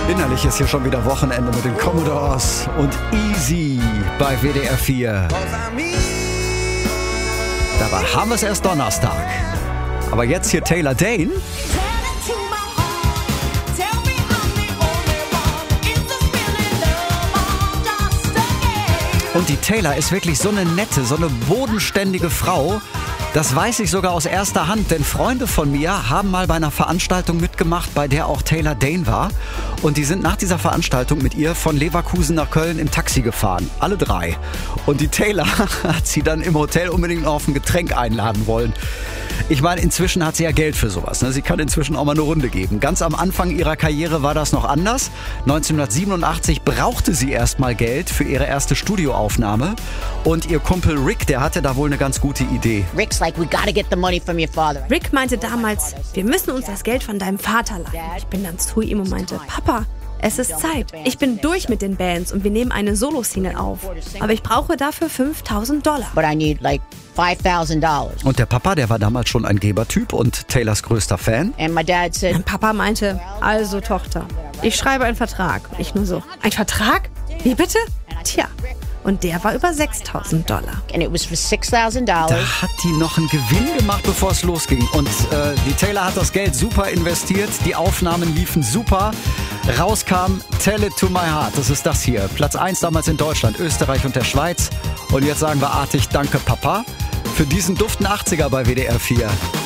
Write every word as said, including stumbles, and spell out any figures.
Innerlich ist hier schon wieder Wochenende mit den Commodores und Easy bei W D R vier. Dabei haben wir es erst Donnerstag. Aber jetzt hier Taylor Dayne. Und die Taylor ist wirklich so eine nette, so eine bodenständige Frau. Das weiß ich sogar aus erster Hand, denn Freunde von mir haben mal bei einer Veranstaltung mitgemacht, bei der auch Taylor Dayne war. Und die sind nach dieser Veranstaltung mit ihr von Leverkusen nach Köln im Taxi gefahren. Alle drei. Und die Taylor hat sie dann im Hotel unbedingt noch auf ein Getränk einladen wollen. Ich meine, inzwischen hat sie ja Geld für sowas. Ne? Sie kann inzwischen auch mal eine Runde geben. Ganz am Anfang ihrer Karriere war das noch anders. neunzehnhundertsiebenundachtzig brauchte sie erst mal Geld für ihre erste Studioaufnahme. Und ihr Kumpel Rick, der hatte da wohl eine ganz gute Idee. Rick's like, we gotta get the money from your father. Rick meinte damals, wir müssen uns das Geld von deinem Vater leihen. Ich bin dann zu ihm und meinte, Papa, es ist Zeit. Ich bin durch mit den Bands und wir nehmen eine Solo-Single auf. Aber ich brauche dafür fünftausend Dollar. But I need like five thousand dollars. Und der Papa, der war damals schon ein Gebertyp und Taylors größter Fan. And my dad said, Mein Papa meinte, also Tochter, ich schreibe einen Vertrag. Und ich nur so, ein Vertrag? Wie bitte? Tja, und der war über sechstausend Dollar. and it was for six thousand dollars. Da hat die noch einen Gewinn gemacht, bevor es losging. Und äh, die Taylor hat das Geld super investiert. Die Aufnahmen liefen super. Rauskam Tell It To My Heart. Das ist das hier. Platz eins damals in Deutschland, Österreich und der Schweiz. Und jetzt sagen wir artig Danke, Papa, für diesen duften achtziger bei W D R vier.